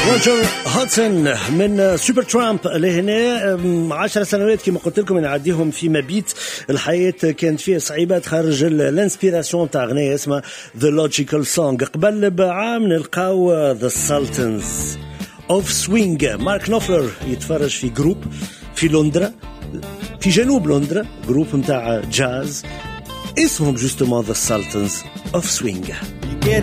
روجر هودسون من سوبر ترامب لهنا 10 سنوات كما قلت لكم نعديهم في مبيت الحياة كانت فيها صعيبات خارج الانسبيراسيون تاع غنية اسمها The Logical Song. قبل بعام نلقاو The Sultans of Swing. مارك نوفلر يتفرج في جروب في لندن في جنوب لندن جروب متاع جاز اسمهم جوستومون The Sultans of Swing.